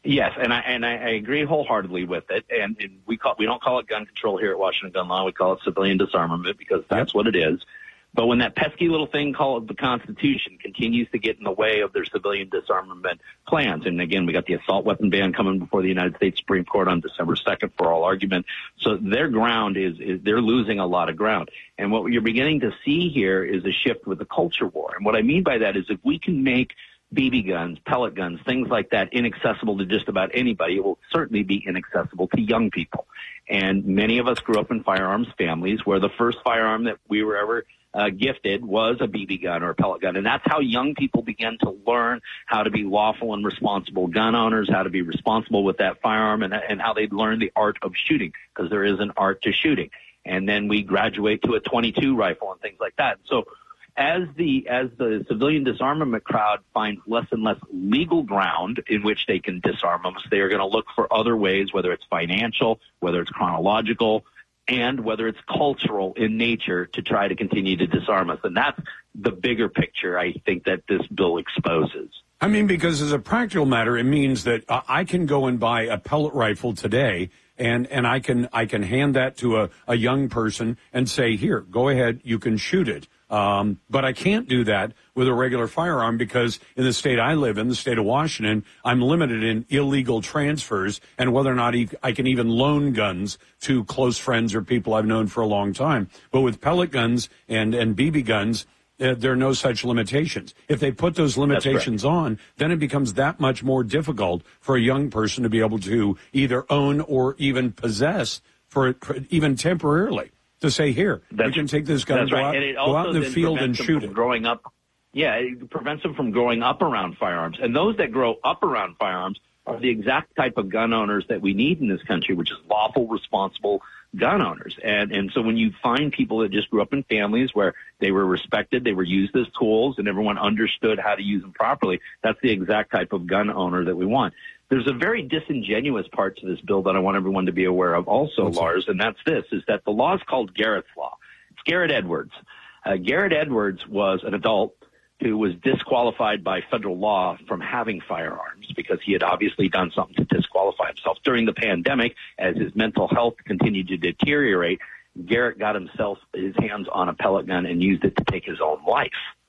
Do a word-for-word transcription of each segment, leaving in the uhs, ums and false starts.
Yes, and I and I, I agree wholeheartedly with it. And, and we call we don't call it gun control here at Washington Gun Law. We call it civilian disarmament because that's yep. what it is. But when that pesky little thing called the Constitution continues to get in the way of their civilian disarmament plans, and again, we got the assault weapon ban coming before the United States Supreme Court on December second for all argument. So their ground is, is they're losing a lot of ground. And what you're beginning to see here is a shift with the culture war. And what I mean by that is if we can make B B guns, pellet guns, things like that inaccessible to just about anybody, it will certainly be inaccessible to young people. And many of us grew up in firearms families where the first firearm that we were ever Uh, gifted was a B B gun or a pellet gun. And that's how young people begin to learn how to be lawful and responsible gun owners, how to be responsible with that firearm, and, and how they learn the art of shooting, because there is an art to shooting. And then we graduate to a twenty-two rifle and things like that. So as the as the civilian disarmament crowd finds less and less legal ground in which they can disarm us, they are going to look for other ways, whether it's financial, whether it's chronological, and whether it's cultural in nature, to try to continue to disarm us. And that's the bigger picture I think that this bill exposes. I mean, because as a practical matter, it means that uh, I can go and buy a pellet rifle today, and, and I can I can hand that to a, a young person and say, here, go ahead, you can shoot it. Um, but I can't do that with a regular firearm because in the state I live in, the state of Washington, I'm limited in illegal transfers and whether or not I can even loan guns to close friends or people I've known for a long time. But with pellet guns and, and B B guns, uh, there are no such limitations. If they put those limitations on, then it becomes that much more difficult for a young person to be able to either own or even possess for, for even temporarily. To say, here, that's, you can take this gun, go, right. out, and it go out in the field and shoot it. Growing up, yeah, it prevents them from growing up around firearms. And those that grow up around firearms are the exact type of gun owners that we need in this country, which is lawful, responsible gun owners. And and so when you find people that just grew up in families where they were respected, they were used as tools, and everyone understood how to use them properly, that's the exact type of gun owner that we want. There's a very disingenuous part to this bill that I want everyone to be aware of also, What's Lars, that? and that's this, is that the law is called Garrett's Law. It's Garrett Edwards. Uh, Garrett Edwards was an adult who was disqualified by federal law from having firearms because he had obviously done something to disqualify himself. During the pandemic, as his mental health continued to deteriorate, Garrett got himself his hands on a pellet gun and used it to take his own life.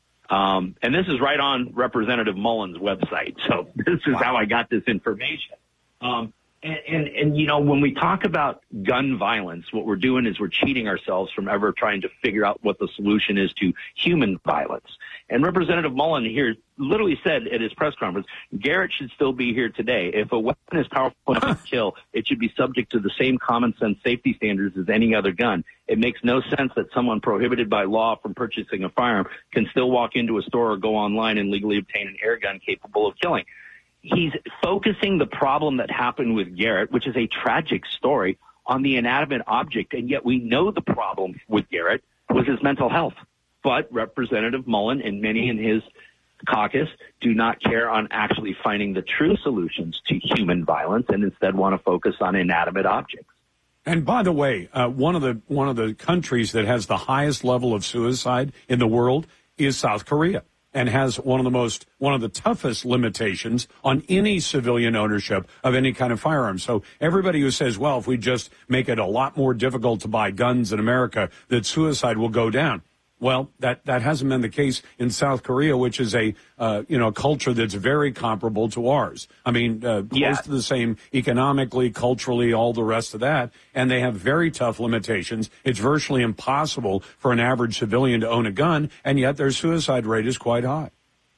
Um, and this is right on Representative Mullen's website. So this is wow. how I got this information. Um, and, and, and, you know, when we talk about gun violence, what we're doing is we're cheating ourselves from ever trying to figure out what the solution is to human violence. And Representative Mullen here literally said at his press conference, Garrett should still be here today. If a weapon is powerful enough to kill, it should be subject to the same common sense safety standards as any other gun. It makes no sense that someone prohibited by law from purchasing a firearm can still walk into a store or go online and legally obtain an air gun capable of killing. He's focusing the problem that happened with Garrett, which is a tragic story, on the inanimate object, and yet we know the problem with Garrett was his mental health. But Representative Mullen and many in his caucus do not care on actually finding the true solutions to human violence and instead want to focus on inanimate objects. And by the way, uh, one of the one of the countries that has the highest level of suicide in the world is South Korea, and has one of the most one of the toughest limitations on any civilian ownership of any kind of firearm. So everybody who says, well, if we just make it a lot more difficult to buy guns in America, that suicide will go down. Well, that, that hasn't been the case in South Korea, which is a, uh, you know, culture that's very comparable to ours. I mean, uh, close yeah. to the same economically, culturally, all the rest of that. And they have very tough limitations. It's virtually impossible for an average civilian to own a gun, and yet their suicide rate is quite high.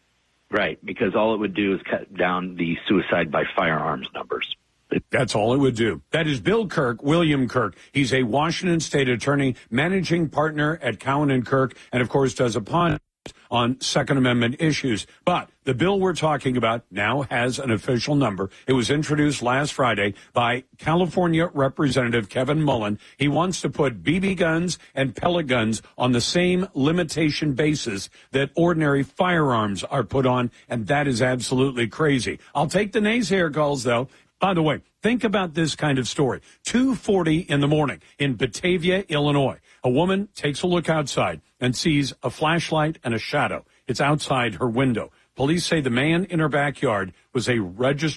Right, because all it would do is cut down the suicide by firearms numbers. That's all it would do. That is Bill Kirk, William Kirk. He's a Washington state attorney, managing partner at Cowan and Kirk, and, of course, does a podcast on Second Amendment issues. But the bill we're talking about now has an official number. It was introduced last Friday by California Representative Kevin Mullen. He wants to put B B guns and pellet guns on the same limitation basis that ordinary firearms are put on, and that is absolutely crazy. I'll take the naysayer calls, though. By the way, think about this kind of story. two forty in the morning in Batavia, Illinois. A woman takes a look outside and sees a flashlight and a shadow. It's outside her window. Police say the man in her backyard was a registered